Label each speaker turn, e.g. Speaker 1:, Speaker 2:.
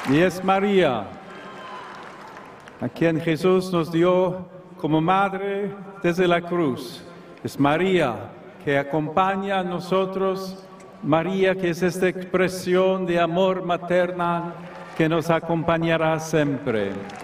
Speaker 1: Y es María, a quien Jesús nos dio como madre desde la cruz. Es María que acompaña a nosotros, María que es esta expresión de amor maternal que nos acompañará siempre.